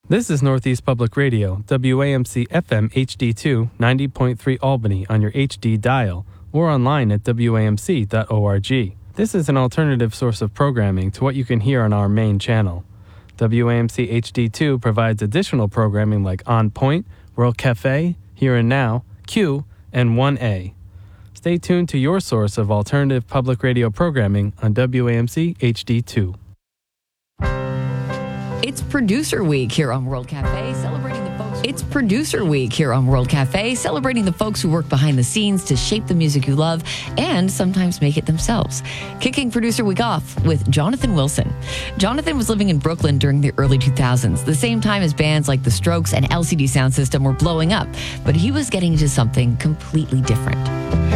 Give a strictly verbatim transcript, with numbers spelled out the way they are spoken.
This is Northeast Public Radio, W A M C F M H D two, ninety point three Albany on your H D dial, or online at W A M C dot org. This is an alternative source of programming to what you can hear on our main channel. W A M C H D two provides additional programming like On Point, World Cafe, Here and Now, Q, and one A. Stay tuned to your source of alternative public radio programming on W A M C H D two. It's Producer Week here on World Cafe, celebrating the folks. It's Producer Week here on World Cafe, celebrating the folks who work behind the scenes to shape the music you love and sometimes make it themselves. Kicking Producer Week off with Jonathan Wilson. Jonathan was living in Brooklyn during the early two thousands, the same time as bands like The Strokes and L C D Sound System were blowing up, but he was getting into something completely different.